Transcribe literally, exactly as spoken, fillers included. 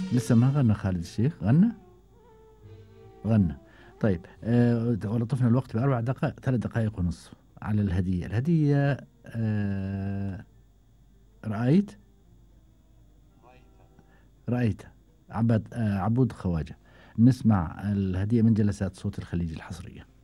لسه ما غنى خالد الشيخ؟ غنى؟ غنى. طيب آه ولطفنا الوقت بأربع دقائق، ثلاث دقائق ونصف على الهدية. الهدية آه رأيت. رأيت. عبد آه عبود خواجة. نسمع الهدية من جلسات صوت الخليج الحصرية.